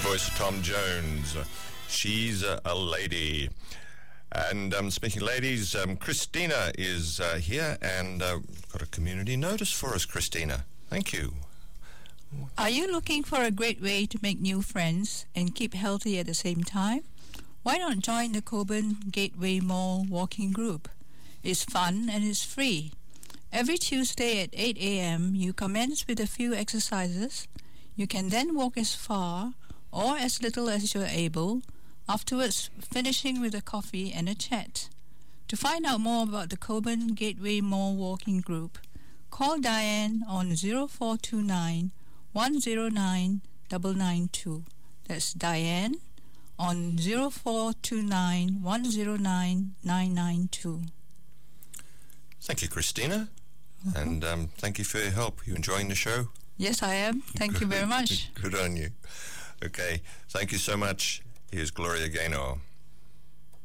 voice of Tom Jones. She's a lady. And speaking of ladies, Christina is here and got a community notice for us, Christina. Thank you. Are you looking for a great way to make new friends and keep healthy at the same time? Why not join the Coburn Gateway Mall walking group? It's fun and it's free. Every Tuesday at 8 a.m. you commence with a few exercises. You can then walk as far or as little as you're able, afterwards finishing with a coffee and a chat. To find out more about the Coburn Gateway Mall walking group, call Diane on 0429 109 992. That's Diane on 0429 109 992. Thank you, Christina. And thank you for your help. You enjoying the show? Yes, I am. Thank you very much. Good on you. Okay, thank you so much. Here's Gloria Gaynor.